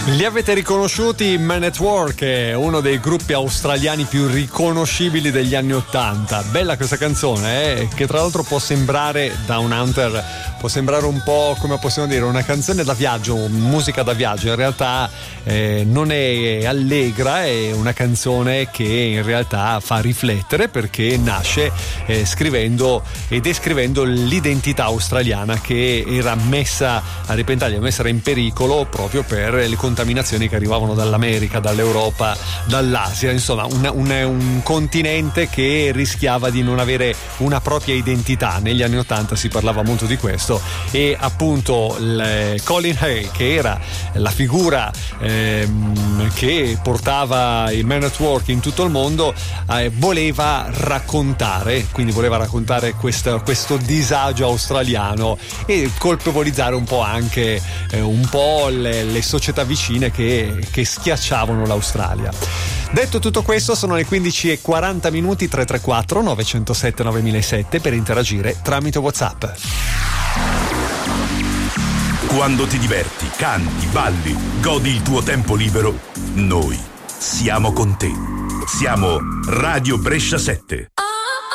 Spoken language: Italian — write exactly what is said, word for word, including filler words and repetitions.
Li avete riconosciuti? Man at Work è uno dei gruppi australiani più riconoscibili degli anni ottanta. Bella questa canzone, eh? Che tra l'altro può sembrare, Down Under, può sembrare un po', come possiamo dire, una canzone da viaggio, musica da viaggio. In realtà eh, non è allegra, è una canzone che in realtà fa riflettere, perché nasce eh, scrivendo e descrivendo l'identità australiana che era messa a repentaglio, messa in pericolo proprio per le contaminazioni che arrivavano dall'America, dall'Europa, dall'Asia, insomma un, un, un continente che rischiava di non avere una propria identità. Negli anni ottanta si parlava molto di questo, e appunto il Colin Hay, che era la figura ehm, che portava il Man at Work in tutto il mondo, eh, voleva raccontare, quindi voleva raccontare questo, questo disagio australiano e colpevolizzare un po' anche eh, un po' le, le società vicine che, che schiacciavano l'Australia. Detto tutto questo, sono le quindici e quaranta minuti. Tre tre quattro nove zero sette nove zero zero sette per interagire tramite WhatsApp. Quando ti diverti, canti, balli, godi il tuo tempo libero, noi siamo con te. Siamo Radio Brescia sette.